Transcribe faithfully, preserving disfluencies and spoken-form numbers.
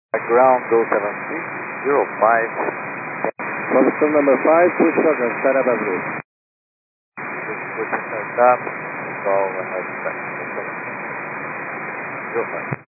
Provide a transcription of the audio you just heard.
Ground zero seven three zero five. Position number five, push shotgun, start up and route. Just push and start up. Go ahead. zero five.